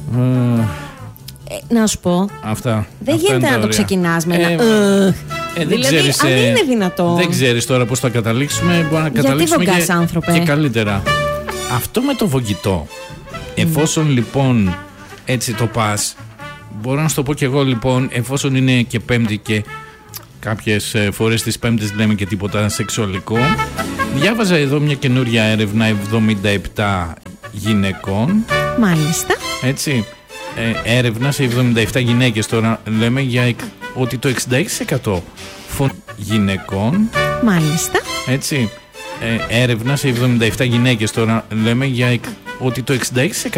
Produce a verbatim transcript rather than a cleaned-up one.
Uh, ε, να σου πω. Αυτά. Δεν αυτά γίνεται να ωραία. το ξεκινάς με ε, ένα. Ε, δεν δηλαδή, ξέρεις, αν ε, είναι δυνατό. Δεν ξέρεις τώρα πώς θα καταλήξουμε. Μπορεί να Γιατί καταλήξουμε βογκάς, και, άνθρωπε? και καλύτερα. Αυτό με το βογγητό. Εφόσον λοιπόν έτσι το πας, μπορώ να σου το πω και εγώ λοιπόν, εφόσον είναι και Πέμπτη και κάποιες φορές τις Πέμπτες λέμε και τίποτα σεξουαλικό, διάβαζα εδώ μια καινούρια έρευνα εβδομήντα επτά γυναικών. Μάλιστα. Έτσι, ε, έρευνα σε εβδομήντα επτά γυναίκες τώρα λέμε για εκ, ότι το εξήντα έξι τοις εκατό φων γυναικών. Μάλιστα. Έτσι, ε, έρευνα σε εβδομήντα επτά γυναίκες τώρα λέμε για εκ, ότι το εξήντα έξι τοις εκατό